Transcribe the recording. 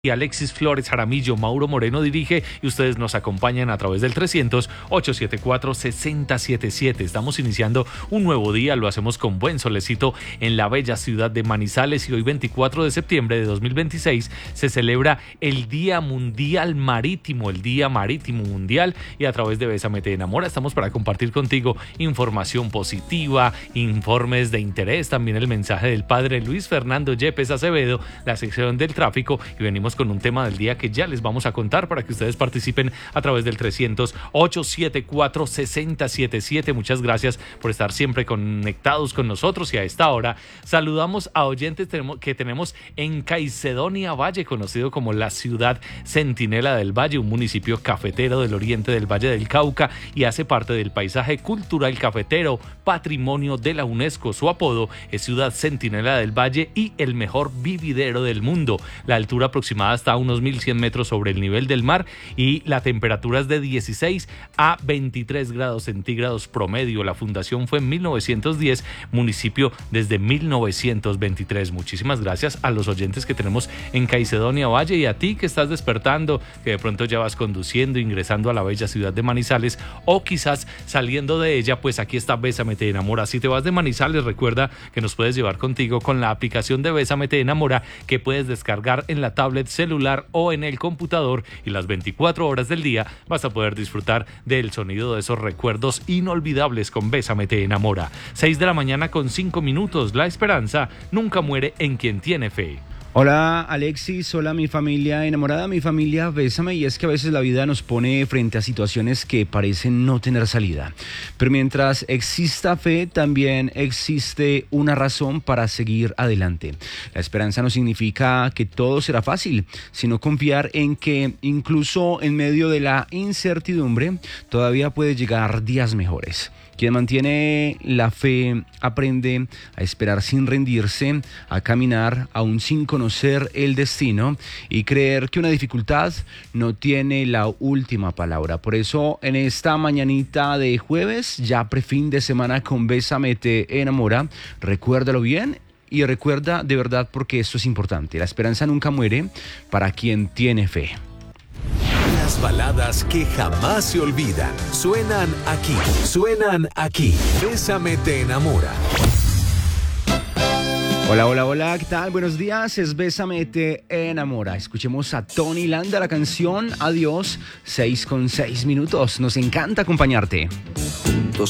Y Alexis Flores Jaramillo, Mauro Moreno dirige y ustedes nos acompañan a través del 300-874-6077. Estamos iniciando un nuevo día, lo hacemos con buen solecito en la bella ciudad de Manizales y hoy 24 de septiembre de 2026 se celebra el Día Mundial Marítimo, el Día Marítimo Mundial, y a través de Bésame Te Enamora estamos para compartir contigo información positiva, informes de interés, también el mensaje del padre Luis Fernando Yepes Acevedo, la sección del tráfico, y venimos con un tema del día que ya les vamos a contar para que ustedes participen a través del 300-874-6077. Muchas gracias por estar siempre conectados con nosotros y a esta hora saludamos a oyentes que tenemos en Caicedonia Valle, conocido como la ciudad Centinela del Valle, un municipio cafetero del oriente del Valle del Cauca y hace parte del paisaje cultural cafetero, patrimonio de la UNESCO. Su apodo es Ciudad Centinela del Valle y el mejor vividero del mundo. La altura aproximada está a unos 1100 metros sobre el nivel del mar y la temperatura es de 16 a 23 grados centígrados promedio. La fundación fue en 1910, municipio desde 1923. Muchísimas gracias a los oyentes que tenemos en Caicedonia Valle y a ti que estás despertando, que de pronto ya vas conduciendo, ingresando a la bella ciudad de Manizales o quizás saliendo de ella. Pues aquí está Bésame Te Enamora. Si te vas de Manizales, recuerda que nos puedes llevar contigo con la aplicación de Bésame Te Enamora que puedes descargar en la tablet, celular o en el computador, y las 24 horas del día vas a poder disfrutar del sonido de esos recuerdos inolvidables con Bésame Te Enamora. 6 de la mañana con 5 minutos. La esperanza nunca muere en quien tiene fe. Hola Alexis, hola mi familia enamorada, mi familia Bésame. Y es que a veces la vida nos pone frente a situaciones que parecen no tener salida, pero mientras exista fe también existe una razón para seguir adelante. La esperanza no significa que todo será fácil, sino confiar en que incluso en medio de la incertidumbre todavía puede llegar días mejores. Quien mantiene la fe aprende a esperar sin rendirse, a caminar aún sin conocer el destino y creer que una dificultad no tiene la última palabra. Por eso en esta mañanita de jueves, ya prefin de semana con Bésame Te Enamora, recuérdalo bien y recuerda de verdad, porque esto es importante. La esperanza nunca muere para quien tiene fe. Las baladas que jamás se olvidan suenan aquí. Bésame Te Enamora. Hola, hola, hola, ¿qué tal? Buenos días, es Bésame Te Enamora. Escuchemos a Tony Landa, la canción Adiós, 6 con 6 minutos. Nos encanta acompañarte.